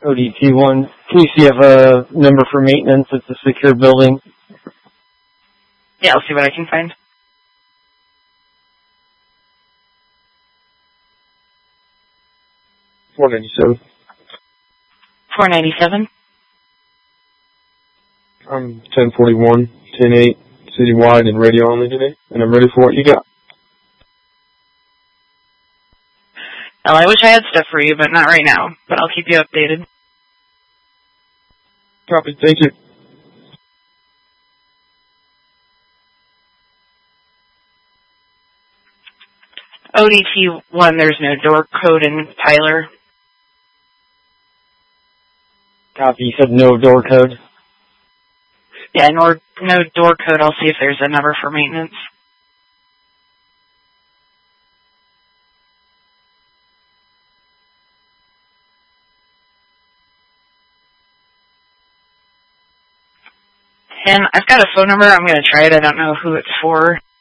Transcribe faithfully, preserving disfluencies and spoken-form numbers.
O D T one, please see if you have a number for maintenance. It's a secure building. Yeah, I'll see what I can find. four ninety-seven. four ninety-seven. I'm ten forty-one, ten eight, citywide and radio only today, and I'm ready for what you got. Well, I wish I had stuff for you, but not right now. But I'll keep you updated. Copy, thank you. O D T one, there's no door code in Tyler. Copy, you said no door code? Yeah, nor, no door code. I'll see if there's a number for maintenance. And I've got a phone number. I'm going to try it. I don't know who it's for.